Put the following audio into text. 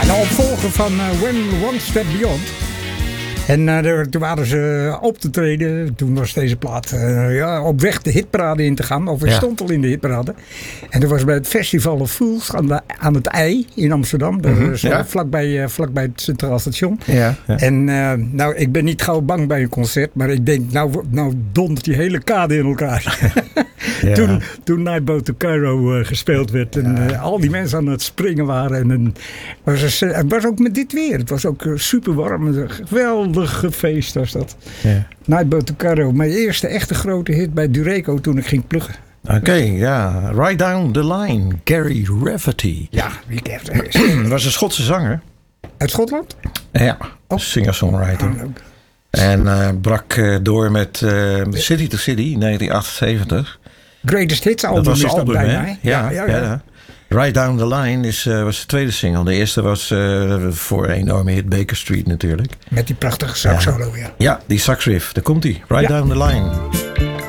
De opvolger van When One Step Beyond. En toen waren ze op te treden. Toen was deze plaat op weg de hitparade in te gaan. Of hij stond al in de hitparade. En dat was bij het Festival of Fools aan het IJ in Amsterdam. Vlakbij het Centraal Station. Ja. En ik ben niet gauw bang bij een concert. Maar ik denk, nou dondert die hele kade in elkaar. Ja. Toen Nightboat to Cairo gespeeld werd. En al die mensen aan het springen waren. En het was ook met dit weer. Het was ook super warm. Een geweldig feest was dat. Ja. Nightboat to Cairo. Mijn eerste echte grote hit bij Dureco toen ik ging pluggen. Oké, ja. Right Down the Line. Gary Rafferty. Ja, wie kent het? Was een Schotse zanger. Uit Schotland? Ja, singer-songwriter. En brak door met City to City, 1978. Greatest Hits album. Dat was het album, bijna, hè? Ja. Right Down the Line was de tweede single. De eerste was voor een enorme hit Baker Street natuurlijk. Met die prachtige sax solo, Ja, die sax riff. Daar komt hij. Right Down the Line.